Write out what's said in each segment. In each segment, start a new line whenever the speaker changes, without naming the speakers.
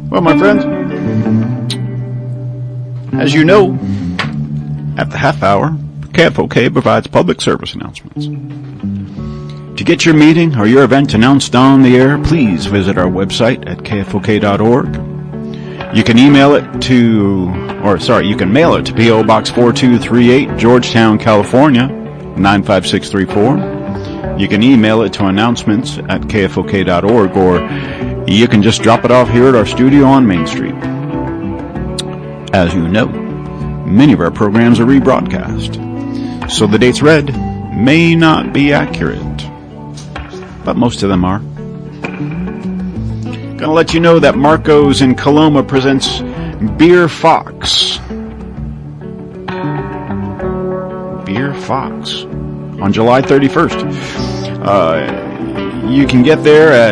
Well, my friends, as you know, at the half hour, KFOK provides public service announcements. To get your meeting or your event announced on the air, please visit our website at kfok.org. You can mail it to P.O. Box 4238, Georgetown, California, 95634. You can email it to announcements at kfok.org, or you can just drop it off here at our studio on Main Street. As you know, many of our programs are rebroadcast, so the dates read may not be accurate, but most of them are. Gonna let you know that Marco's in Coloma presents Beer Fox. Beer Fox on July 31st. You can get there at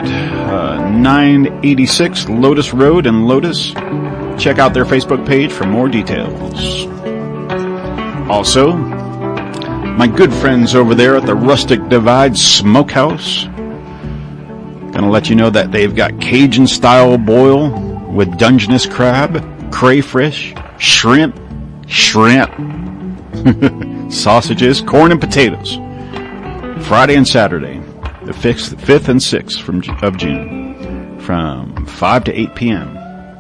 986 Lotus Road in Lotus. Check out their Facebook page for more details. Also, my good friends over there at the Rustic Divide Smokehouse, gonna let you know that they've got Cajun style boil with Dungeness crab, crayfish, shrimp, sausages, corn and potatoes. Friday and Saturday, the 5th and 6th of June, from 5 to 8 p.m.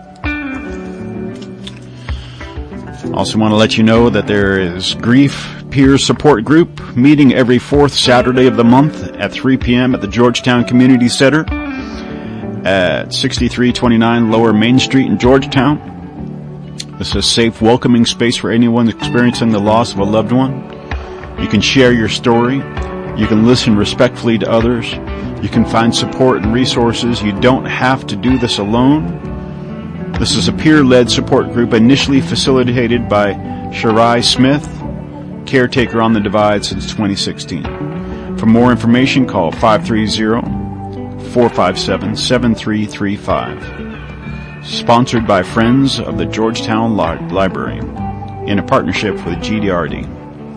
Also want to let you know that there is Grief Peer Support Group meeting every 4th Saturday of the month at 3 p.m. at the Georgetown Community Center at 6329 Lower Main Street in Georgetown. This is a safe, welcoming space for anyone experiencing the loss of a loved one. You can share your story. You can listen respectfully to others. You can find support and resources. You don't have to do this alone. This is a peer-led support group initially facilitated by Shirai Smith, caretaker on the Divide since 2016. For more information, call 530-457-7335. Sponsored by Friends of the Georgetown Library in a partnership with GDRD.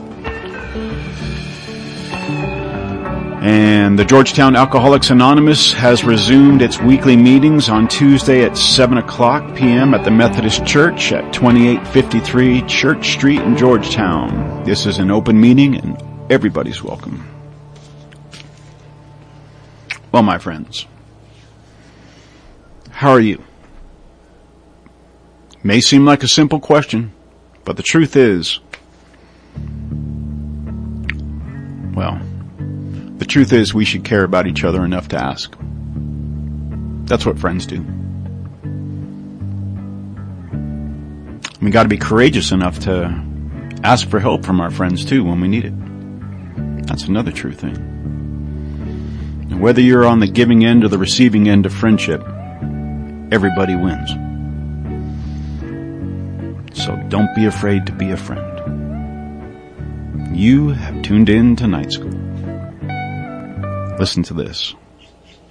And the Georgetown Alcoholics Anonymous has resumed its weekly meetings on Tuesday at 7 o'clock p.m. at the Methodist Church at 2853 Church Street in Georgetown. This is an open meeting and everybody's welcome. Well, my friends, how are you? May seem like a simple question, but the truth is, the truth is we should care about each other enough to ask. That's what friends do. We got to be courageous enough to ask for help from our friends too when we need it. That's another true thing. And whether you're on the giving end or the receiving end of friendship, everybody wins. So don't be afraid to be a friend. You have tuned in to Night School. Listen to this.